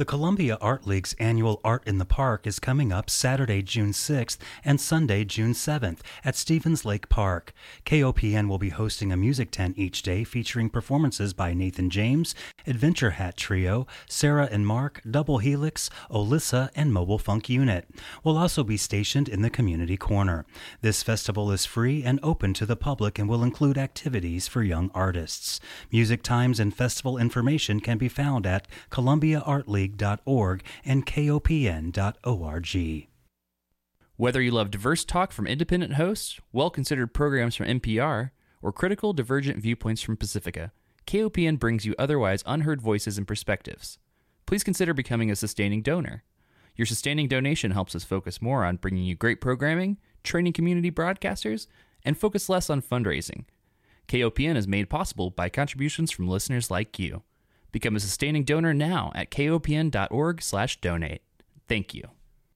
The Columbia Art League's annual Art in the Park is coming up Saturday, June 6th and Sunday, June 7th at Stevens Lake Park. KOPN will be hosting a music tent each day featuring performances by Nathan James, Adventure Hat Trio, Sarah and Mark, Double Helix, Olissa, and Mobile Funk Unit. We'll also be stationed in the community corner. This festival is free and open to the public and will include activities for young artists. Music times and festival information can be found at columbiaartleague.org and kopn.org. Whether you love diverse talk from independent hosts, well-considered programs from NPR, or critical divergent viewpoints from Pacifica, KOPN brings you otherwise unheard voices and perspectives. Please consider becoming a sustaining donor. Your sustaining donation helps us focus more on bringing you great programming, training community broadcasters, and focus less on fundraising. KOPN is made possible by contributions from listeners like you. Become a sustaining donor now at kopn.org/donate. Thank you.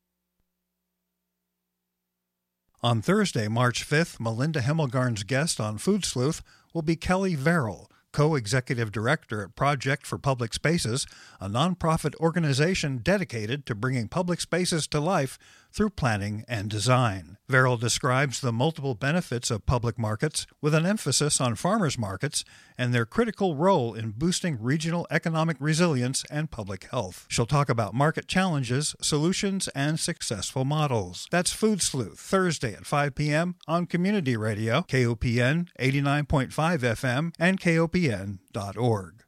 On Thursday, March 5th, Melinda Hemmelgarn's guest on Food Sleuth will be Kelly Verrill, co-executive director at Project for Public Spaces, a nonprofit organization dedicated to bringing public spaces to life through planning and design. Verrill describes the multiple benefits of public markets with an emphasis on farmers markets and their critical role in boosting regional economic resilience and public health. She'll talk about market challenges, solutions, and successful models. That's Food Sleuth, Thursday at 5 p.m. on Community Radio, KOPN 89.5 FM, and KOPN.org.